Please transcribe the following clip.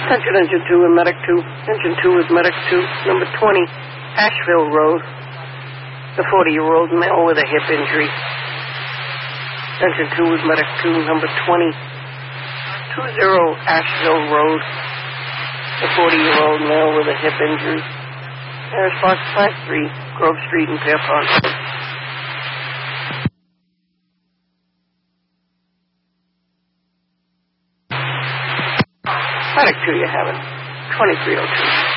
Attention, Engine 2 and Medic 2. Engine 2 is Medic 2. Number 20, Asheville Road. The 40-year-old male with a hip injury. Engine 2 is Medic 2. Number 20, 20 Asheville Road. The 40-year-old male with a hip injury. Response 53, Grove Street in Pierpont. Medic 2, you have it. 2302.